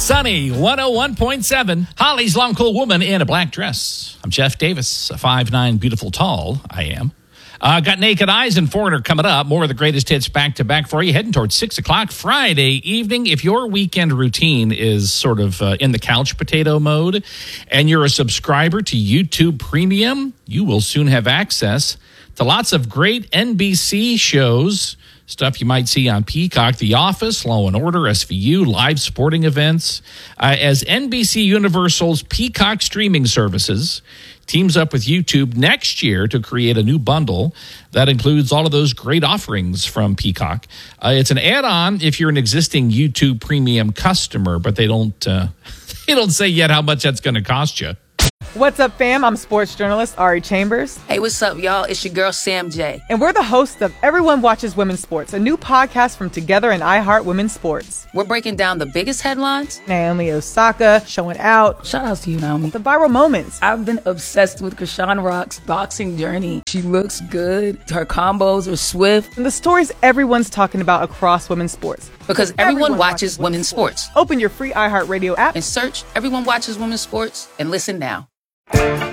Sunny 101.7. Holly's Long Cool Woman in a Black Dress. I'm Jeff Davis, a 5'9", beautiful tall. I am. Got Naked Eyes and Foreigner coming up. More of the greatest hits back to back for you. Heading towards 6 o'clock Friday evening. If your weekend routine is sort of in the couch potato mode and you're a subscriber to YouTube Premium, you will soon have access to lots of great NBC shows. Stuff you might see on Peacock, The Office, Law & Order, SVU, live sporting events. As NBC Universal's Peacock streaming services teams up with YouTube next year to create a new bundle that includes all of those great offerings from Peacock. It's an add-on if you're an existing YouTube Premium customer, but they don't say yet how much that's going to cost you. What's up, fam? I'm sports journalist Ari Chambers. Hey, what's up, y'all? It's your girl, Sam J. And we're the hosts of Everyone Watches Women's Sports, a new podcast from Together and iHeart Women's Sports. We're breaking down the biggest headlines. Naomi Osaka showing out. Shout out to you, Naomi. The viral moments. I've been obsessed with Krishan Rock's boxing journey. She looks good. Her combos are swift. And the stories everyone's talking about across women's sports. Because everyone watches women's sports. Open your free iHeartRadio app and search Everyone Watches Women's Sports and listen now.